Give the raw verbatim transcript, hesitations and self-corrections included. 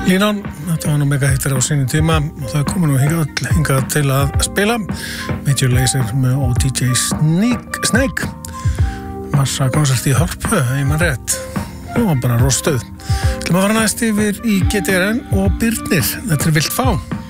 Línan, þetta var nú mega hittir á sínum tíma og það komur nú hingað, hingað til að spila Major Lazer og D J Snake, Snake. Massa konsert í Hörpu, ég man rétt. Nú var bara rostuð. Til maður fara næst yfir í G T R N og Birnir. Þetta er Vilt fá.